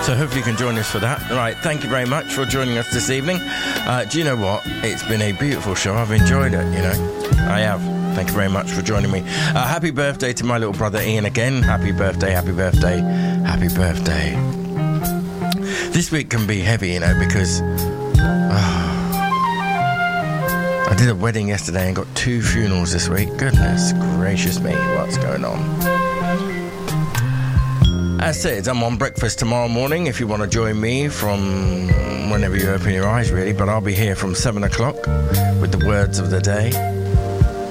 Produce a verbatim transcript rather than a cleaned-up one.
So hopefully you can join us for that. Right, thank you very much for joining us this evening. Uh, do you know what? It's been a beautiful show. I've enjoyed it, you know. I have. Thank you very much for joining me. Uh, happy birthday to my little brother Ian again. Happy birthday, happy birthday, happy birthday. This week can be heavy, you know, because oh, I did a wedding yesterday and got two funerals this week. Goodness gracious me, what's going on? As said, I'm on breakfast tomorrow morning if you want to join me from whenever you open your eyes, really. But I'll be here from seven o'clock with the words of the day.